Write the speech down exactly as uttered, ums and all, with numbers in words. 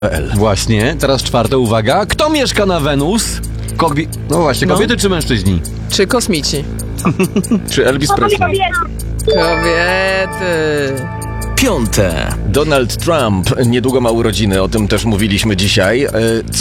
Właśnie, teraz czwarte, uwaga. Kto mieszka na Wenus? Kobi... No właśnie, No. kobiety czy mężczyźni? Czy kosmici? Czy Elvis Presley? Kobiety. Piąte. Donald Trump niedługo ma urodziny, o tym też mówiliśmy dzisiaj. Co